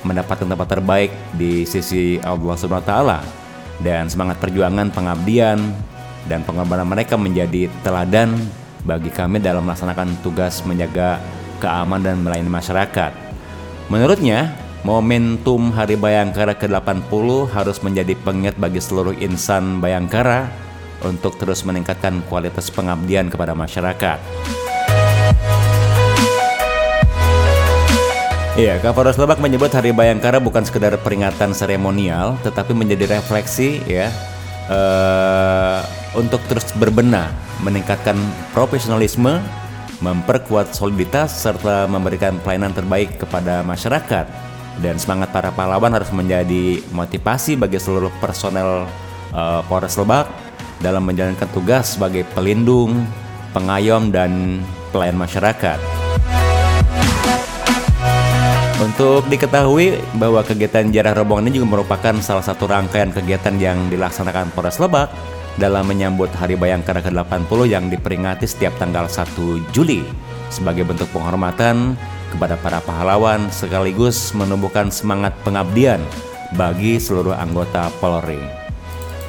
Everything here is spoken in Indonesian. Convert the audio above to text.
mendapatkan tempat terbaik di sisi Allah Subhanahu wa taala, dan semangat perjuangan, pengabdian dan pengorbanan mereka menjadi teladan bagi kami dalam melaksanakan tugas menjaga keamanan dan melayani masyarakat. Menurutnya, momentum Hari Bayangkara ke-80 harus menjadi pengingat bagi seluruh insan Bayangkara untuk terus meningkatkan kualitas pengabdian kepada masyarakat. Iya, Kapolres Lebak menyebut Hari Bayangkara bukan sekedar peringatan seremonial, tetapi menjadi refleksi untuk terus berbenah, meningkatkan profesionalisme, memperkuat soliditas, serta memberikan pelayanan terbaik kepada masyarakat. Dan semangat para pahlawan harus menjadi motivasi bagi seluruh personel Polres Lebak dalam menjalankan tugas sebagai pelindung, pengayom, dan pelayan masyarakat. Untuk diketahui bahwa kegiatan Ziarah Rombongan ini juga merupakan salah satu rangkaian kegiatan yang dilaksanakan Polres Lebak dalam menyambut Hari Bayangkara ke-80 yang diperingati setiap tanggal 1 Juli sebagai bentuk penghormatan kepada para pahlawan sekaligus menumbuhkan semangat pengabdian bagi seluruh anggota Polri.